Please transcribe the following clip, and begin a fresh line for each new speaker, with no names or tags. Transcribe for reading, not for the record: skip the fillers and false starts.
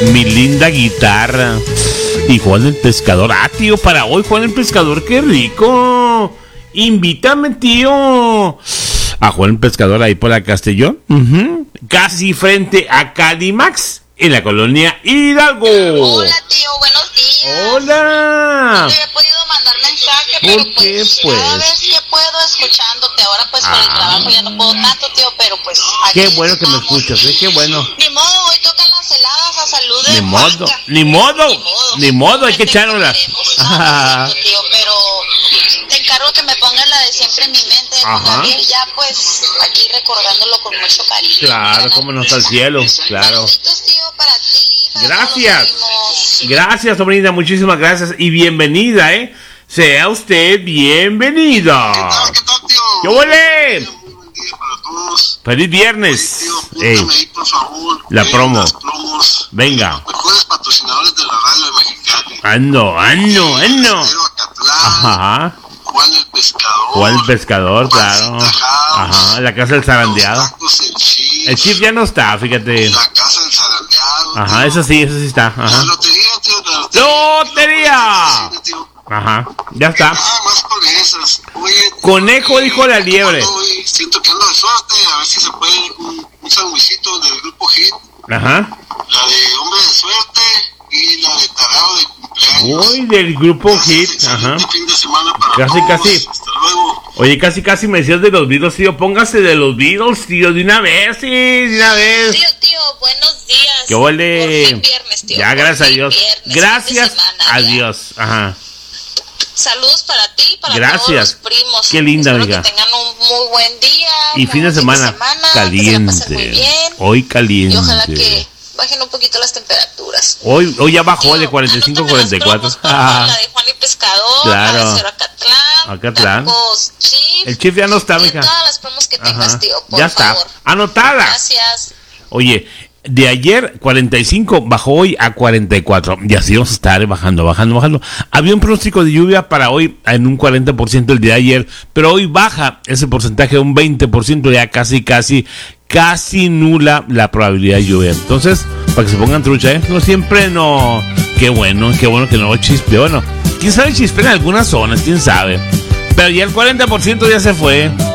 Mi linda guitarra. Y Juan el Pescador. Ah, tío, para hoy Juan el Pescador, qué rico. Invítame, tío. A Juan el Pescador ahí por la Castellón. Casi frente a Calimax, en la colonia Hidalgo.
Hola, tío, buenos días.
Hola.
No te he podido mandar mensaje,
¿Por
pero
qué,
pues cada vez que puedo escuchándote. Ahora pues con el trabajo ya no puedo tanto, tío, pero pues aquí
Qué bueno que me
estamos.
escuchas, qué bueno.
Ni modo, hoy tocan las heladas a salud de
Ni modo,
Juanca.
ni modo, hay que echárnoslas.
No, lo siento, tío, pero te encargo que me pongas la de siempre en mi mente de Juan Gabriel, ya pues aquí recordándolo con mucho cariño.
Claro, cómo no está el cielo, claro.
Saluditos, tío, para ti, para
Gracias.
todos los primos.
Gracias, sobrina, muchísimas gracias y bienvenida, Sea usted bienvenida.
¿Qué tal, tío?
¡Qué huele!
Muy buen día para todos.
¡Feliz viernes!
Tío, apúntame ahí, por favor.
La promo.
Las promos.
Venga.
Los mejores patrocinadores de la radio de Mexicali.
¡Ando!
Pero Acatlán,
Ajá.
Juan el Pescador.
Juan el Pescador, claro.
Juancita House,
Ajá, la casa del zarandeado.
Los tacos El Chief.
El chip ya no está, fíjate.
La casa del zarandeado.
Ajá,
tío.
eso sí está.
La
Ajá.
lotería, tío.
¡Lotería!
Sí, tío.
Ajá, ya está.
Nada más con esas. Oye,
Conejo dijo la liebre.
hoy siento que ando de suerte. A ver si se puede un sandwichito del grupo Hit.
Ajá.
La de Hombre de Suerte y la de Tarado de cumpleaños.
Uy, del grupo Hit. Ajá.
Fin de semana para
Casi,
todos.
casi.
Hasta luego.
Oye, casi me decías de los Beatles, tío. Póngase de los Beatles, tío, de una vez, sí, de una vez.
Tío, buenos días.
¡Qué huele!
Por fin viernes, tío.
Ya,
Por
gracias a
fin
Dios.
viernes, fin de
Gracias
semana,
a
ya.
Dios. Ajá.
Saludos para ti y para
Gracias.
todos los primos.
Qué linda,
Espero
amiga.
que tengan un muy buen día.
Y fin de semana
que se la pasen muy
caliente.
bien.
Hoy caliente.
Y ojalá que bajen un poquito las temperaturas.
Hoy ya bajó
Tío,
de 45 a
anótame las
44.
promos, porfa, la de Juan y Pescador,
Claro.
la de Cero Acatlán, tacos Chief,
El chip ya no está,
y
mija.
todas las promos que tengas,
Ajá.
tío, por
Ya está.
favor.
Anotada.
Gracias.
Oye, de ayer 45 bajó hoy a 44. Y así vamos a estar bajando. Había un pronóstico de lluvia para hoy en un 40% el día de ayer, pero hoy baja ese porcentaje a un 20%, ya casi nula la probabilidad de lluvia. Entonces, para que se pongan trucha, no siempre no. Qué bueno que no chispe. Bueno, quién sabe chispe en algunas zonas, quién sabe. Pero ya el 40% ya se fue.